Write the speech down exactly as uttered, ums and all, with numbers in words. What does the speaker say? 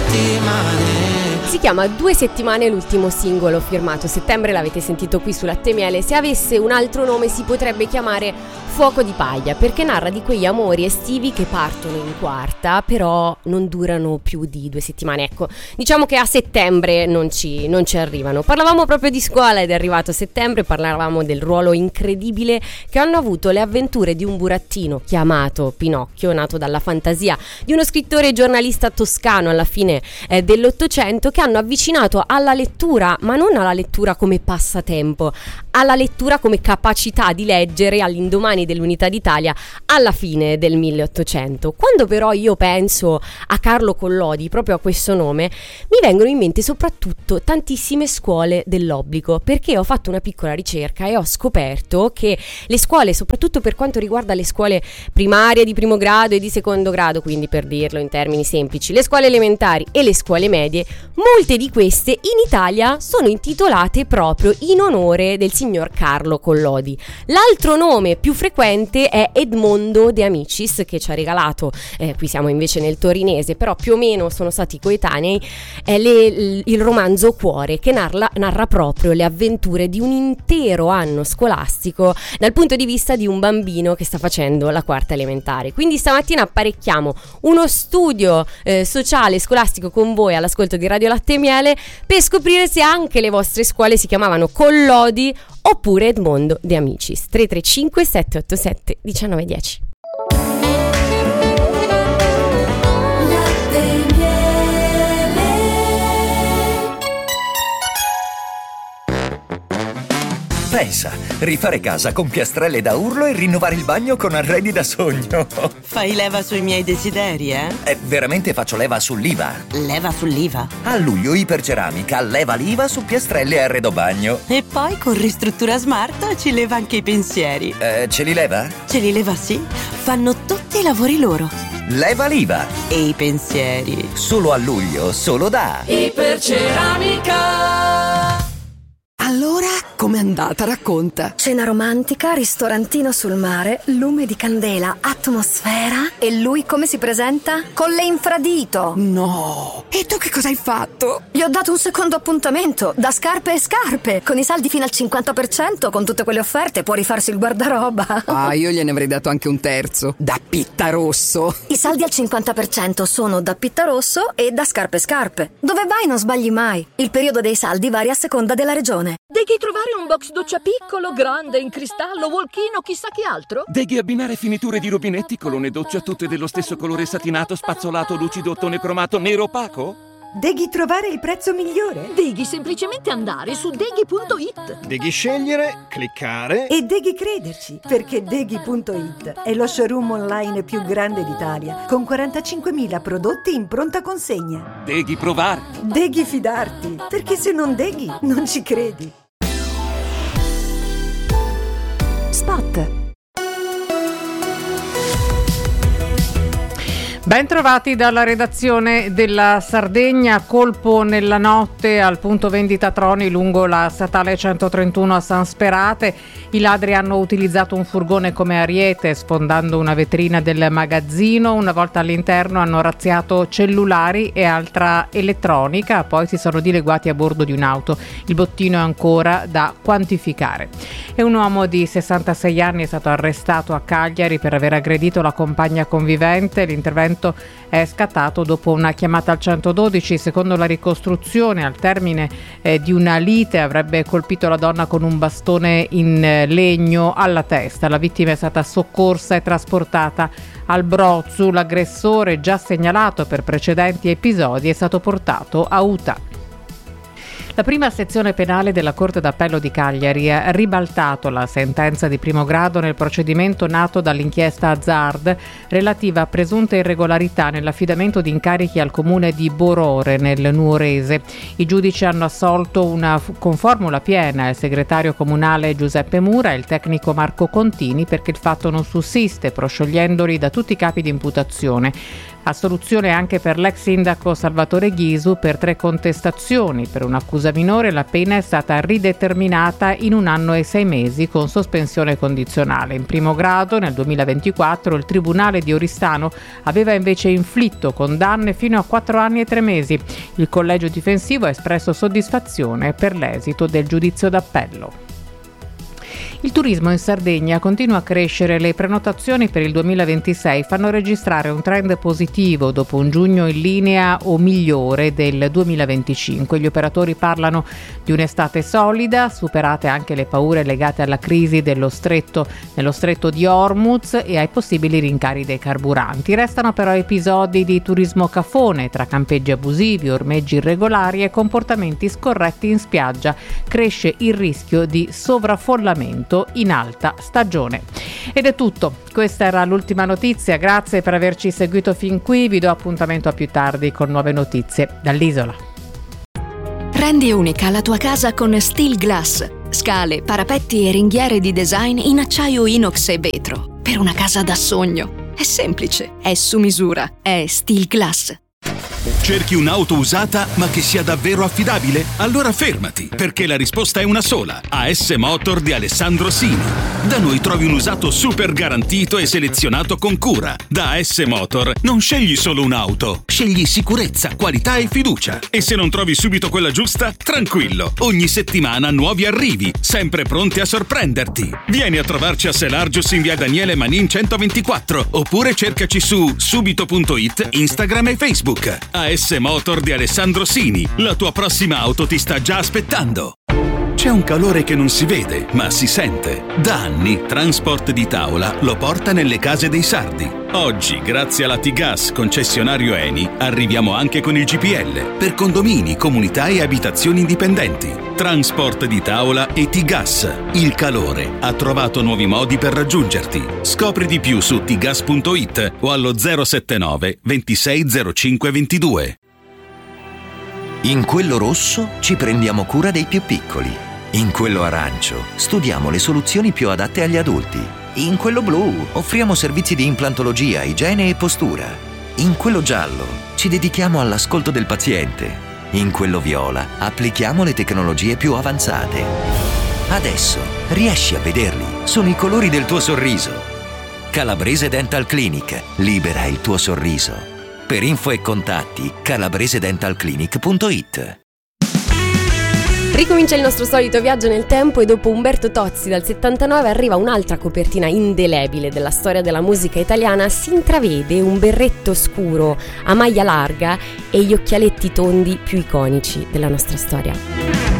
settimane. Si chiama Due settimane l'ultimo singolo firmato Settembre, l'avete sentito qui su Latte e Miele. Se avesse un altro nome si potrebbe chiamare Fuoco di paglia, perché narra di quegli amori estivi che partono in quarta, però non durano più di due settimane. Ecco, diciamo che a settembre non ci, non ci arrivano. Parlavamo proprio di scuola ed è arrivato settembre, parlavamo del ruolo incredibile che hanno avuto le avventure di un burattino chiamato Pinocchio, nato dalla fantasia di uno scrittore e giornalista toscano alla fine eh, dell'Ottocento, che hanno avvicinato alla lettura, ma non alla lettura come passatempo, alla lettura come capacità di leggere all'indomani dell'Unità d'Italia alla fine del milleottocento. Quando però io penso a Carlo Collodi, proprio a questo nome, mi vengono in mente soprattutto tantissime scuole dell'obbligo, perché ho fatto una piccola ricerca e ho scoperto che le scuole, soprattutto per quanto riguarda le scuole primarie di primo grado e di secondo grado, quindi per dirlo in termini semplici, le scuole elementari e le scuole medie, molte di queste in Italia sono intitolate proprio in onore del signor Carlo Collodi. L'altro nome più frequente è Edmondo De Amicis, che ci ha regalato, eh, qui siamo invece nel torinese, però più o meno sono stati coetanei, è le, il romanzo Cuore, che narra, narra proprio le avventure di un intero anno scolastico dal punto di vista di un bambino che sta facendo la quarta elementare. Quindi stamattina apparecchiamo uno studio eh, sociale scolastico con voi all'ascolto di Radio Latte e Miele per scoprire se anche le vostre scuole si chiamavano Collodi oppure Edmondo De Amicis. Tre tre cinque sette otto sette uno nove uno zero. Pensa, rifare casa con piastrelle da urlo e rinnovare il bagno con arredi da sogno. Fai leva sui miei desideri, eh? Eh, veramente faccio leva sull'I V A. Leva sull'I V A? A luglio Iperceramica leva l'I V A su piastrelle e arredo bagno. E poi con Ristruttura Smart ci leva anche i pensieri. Eh, ce li leva? Ce li leva, sì. Fanno tutti i lavori loro. Leva l'I V A. E i pensieri. Solo a luglio, solo da Iperceramica. Allora, com'è andata? Racconta. Cena romantica, ristorantino sul mare, lume di candela, atmosfera. E lui come si presenta? Con le infradito. No! E tu che cosa hai fatto? Gli ho dato un secondo appuntamento, da scarpe e scarpe. Con i saldi fino al cinquanta per cento, con tutte quelle offerte, può rifarsi il guardaroba. Ah, io gliene avrei dato anche un terzo. Da Pittarosso. I saldi al cinquanta per cento sono da Pittarosso e da scarpe e scarpe. Dove vai non sbagli mai. Il periodo dei saldi varia a seconda della regione. Devi trovare un box doccia piccolo, grande, in cristallo, walk-in o chissà che altro? Devi abbinare finiture di rubinetti, colonne doccia tutte dello stesso colore satinato, spazzolato, lucido, ottone cromato, nero opaco? Devi trovare il prezzo migliore. Devi semplicemente andare su deghi punto it. Devi scegliere, cliccare e devi crederci, perché deghi punto it è lo showroom online più grande d'Italia, con quarantacinquemila prodotti in pronta consegna. Devi provare. Devi fidarti, perché se non deghi non ci credi. Spot. Ben trovati dalla redazione della Sardegna. Colpo nella notte al punto vendita Troni lungo la statale centotrentuno a San Sperate. I ladri hanno utilizzato un furgone come ariete sfondando una vetrina del magazzino. Una volta all'interno hanno razziato cellulari e altra elettronica, poi si sono dileguati a bordo di un'auto. Il bottino è ancora da quantificare. E un uomo di sessantasei anni è stato arrestato a Cagliari per aver aggredito la compagna convivente. L'intervento è scattato dopo una chiamata al centododici. Secondo la ricostruzione, al termine eh, di una lite avrebbe colpito la donna con un bastone in eh, legno alla testa. La vittima è stata soccorsa e trasportata al Brozzu. L'aggressore, già segnalato per precedenti episodi, è stato portato a Utah. La prima sezione penale della Corte d'Appello di Cagliari ha ribaltato la sentenza di primo grado nel procedimento nato dall'inchiesta Hazard relativa a presunte irregolarità nell'affidamento di incarichi al comune di Borore nel Nuorese. I giudici hanno assolto una, con formula piena il segretario comunale Giuseppe Mura e il tecnico Marco Contini perché il fatto non sussiste, prosciogliendoli da tutti i capi di imputazione. Assoluzione anche per l'ex sindaco Salvatore Ghisu per tre contestazioni. Per un'accusa minore la pena è stata rideterminata in un anno e sei mesi con sospensione condizionale. In primo grado nel duemilaventiquattro il Tribunale di Oristano aveva invece inflitto condanne fino a quattro anni e tre mesi. Il collegio difensivo ha espresso soddisfazione per l'esito del giudizio d'appello. Il turismo in Sardegna continua a crescere, le prenotazioni per il duemilaventisei fanno registrare un trend positivo dopo un giugno in linea o migliore del duemilaventicinque. Gli operatori parlano di un'estate solida, superate anche le paure legate alla crisi dello stretto, nello stretto di Hormuz e ai possibili rincari dei carburanti. Restano però episodi di turismo cafone tra campeggi abusivi, ormeggi irregolari e comportamenti scorretti in spiaggia. Cresce il rischio di sovraffollamento in alta stagione. Ed è tutto, questa era l'ultima notizia, grazie per averci seguito fin qui, vi do appuntamento a più tardi con nuove notizie dall'isola. Rendi unica la tua casa con Steel Glass, scale, parapetti e ringhiere di design in acciaio inox e vetro, per una casa da sogno. È semplice, è su misura, è Steel Glass. Cerchi un'auto usata ma che sia davvero affidabile? Allora fermati, perché la risposta è una sola. A S Motor di Alessandro Sini. Da noi trovi un usato super garantito e selezionato con cura. Da A S Motor non scegli solo un'auto, scegli sicurezza, qualità e fiducia. E se non trovi subito quella giusta, tranquillo, ogni settimana nuovi arrivi, sempre pronti a sorprenderti. Vieni a trovarci a Selargius in via Daniele Manin centoventiquattro, oppure cercaci su subito punto it, Instagram e Facebook. A S Motor di Alessandro Sini, la tua prossima auto ti sta già aspettando. C'è un calore che non si vede, ma si sente. Da anni Transport di Tavola lo porta nelle case dei sardi. Oggi, grazie alla T-Gas concessionario Eni, arriviamo anche con il G P L per condomini, comunità e abitazioni indipendenti. Transport di Tavola e T-Gas. Il calore ha trovato nuovi modi per raggiungerti. Scopri di più su t gas punto it o allo zero sette nove ventisei zero cinque ventidue. In quello rosso ci prendiamo cura dei più piccoli. In quello arancio studiamo le soluzioni più adatte agli adulti. In quello blu offriamo servizi di implantologia, igiene e postura. In quello giallo ci dedichiamo all'ascolto del paziente. In quello viola applichiamo le tecnologie più avanzate. Adesso riesci a vederli, sono i colori del tuo sorriso. Calabrese Dental Clinic, libera il tuo sorriso. Per info e contatti calabrese dental clinic punto it. Ricomincia il nostro solito viaggio nel tempo e dopo Umberto Tozzi dal settantanove arriva un'altra copertina indelebile della storia della musica italiana. Si intravede un berretto scuro a maglia larga e gli occhialetti tondi più iconici della nostra storia.